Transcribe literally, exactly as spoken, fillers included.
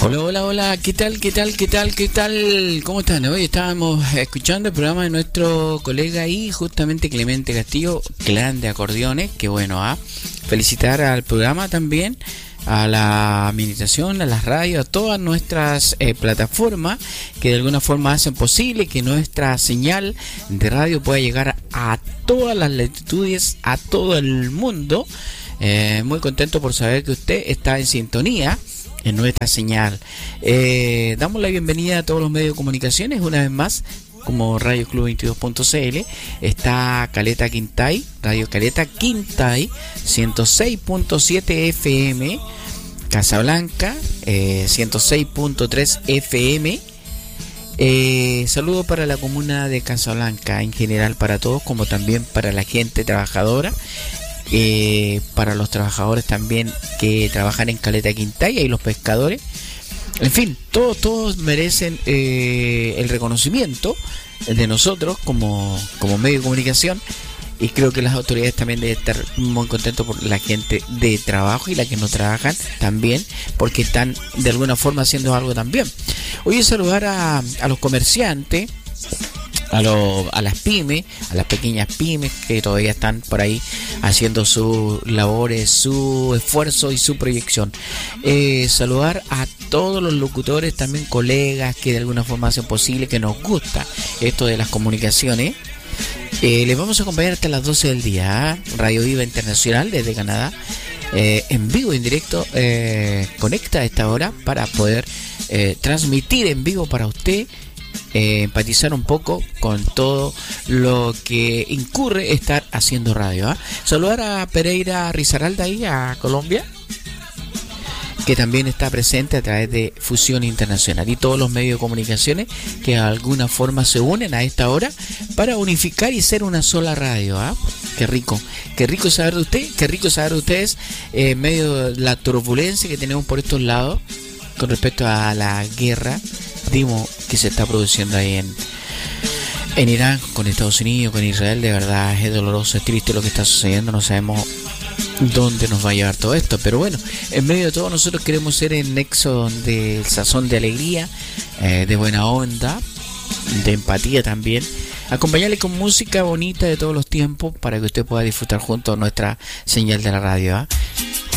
Hola, hola, hola, ¿qué tal, qué tal, qué tal, qué tal? ¿Cómo están? Hoy estábamos escuchando el programa de nuestro colega ahí, justamente Clemente Castillo, Clan de Acordeones, que bueno, a ¿ah? felicitar al programa también, a la administración, a las radios, a todas nuestras eh, plataformas que de alguna forma hacen posible que nuestra señal de radio pueda llegar a todas las latitudes, a todo el mundo. Eh, muy contento por saber que usted está en sintonía en nuestra señal. Eh, damos la bienvenida a todos los medios de comunicaciones una vez más, como Radio Club veintidós punto c l. Está Caleta Quintay, Radio Caleta Quintay, ciento seis punto siete F M, Casablanca, eh, ciento seis punto tres F M. Eh, saludo para la comuna de Casablanca en general, para todos, como también para la gente trabajadora. Eh, para los trabajadores también que trabajan en Caleta Quintaya y los pescadores. En fin, todos todos merecen eh, el reconocimiento de nosotros como, como medio de comunicación, y creo que las autoridades también deben estar muy contentos por la gente de trabajo y la que no trabajan también, porque están de alguna forma haciendo algo también. Hoy saludar a, a los comerciantes, A, lo, a las pymes, a las pequeñas pymes que todavía están por ahí haciendo sus labores, su esfuerzo y su proyección. Eh, saludar a todos los locutores, también colegas que de alguna forma hacen posible, que nos gusta esto de las comunicaciones. Eh, les vamos a acompañar hasta las doce del día, ¿eh? Radio Viva Internacional desde Canadá, eh, en vivo, en directo, eh, conecta a esta hora para poder eh, transmitir en vivo para usted. Eh, empatizar un poco con todo lo que incurre estar haciendo radio, ¿eh? Saludar a Pereira Risaralda ahí, a Colombia, que también está presente a través de Fusión Internacional, y todos los medios de comunicaciones que de alguna forma se unen a esta hora para unificar y ser una sola radio, ¿eh? Qué rico, qué rico saber de usted, qué rico saber de ustedes eh, en medio de la turbulencia que tenemos por estos lados con respecto a la guerra que se está produciendo ahí en, en Irán, con Estados Unidos, con Israel. De verdad es doloroso, es triste lo que está sucediendo. No sabemos dónde nos va a llevar todo esto, pero bueno, en medio de todo nosotros queremos ser el nexo del sazón de alegría, eh, de buena onda, de empatía también, acompañarle con música bonita de todos los tiempos para que usted pueda disfrutar junto a nuestra señal de la radio, ¿eh?